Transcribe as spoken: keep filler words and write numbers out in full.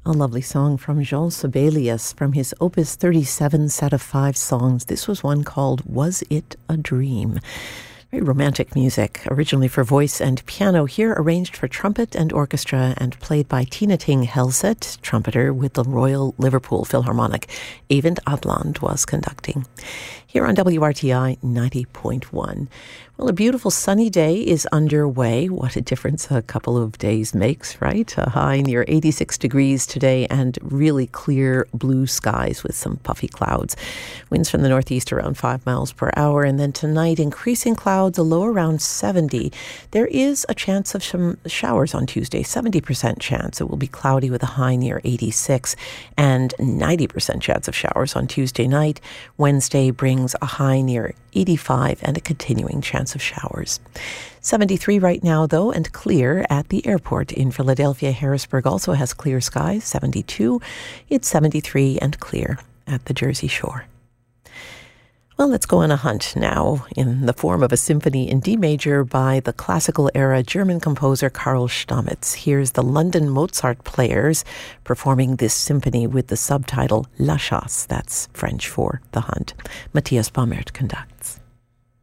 A lovely song from Jean Sibelius from his Opus thirty-seven set of five songs. This was one called Was It a Dream? Very romantic music, originally for voice and piano, here arranged for trumpet and orchestra and played by Tina Ting Helset, trumpeter with the Royal Liverpool Philharmonic. Eyvind Adland was conducting. Here on W R T I ninety point one. Well, a beautiful sunny day is underway. What a difference a couple of days makes, right? A high near eighty-six degrees today and really clear blue skies with some puffy clouds. Winds from the northeast around five miles per hour. And then tonight, increasing clouds, a low around seventy. There is a chance of some showers on Tuesday, seventy percent chance. It will be cloudy with a high near eighty-six and ninety percent chance of showers on Tuesday night. Wednesday brings a high near eighty-five and a continuing chance of showers. seventy-three right now, though, and clear at the airport in Philadelphia. Harrisburg also has clear skies, seventy-two. It's seventy-three and clear at the Jersey Shore. Well, let's go on a hunt now in the form of a symphony in D major by the classical-era German composer Karl Stamitz. Here's the London Mozart Players performing this symphony with the subtitle La Chasse. That's French for The Hunt. Matthias Baumert conducts.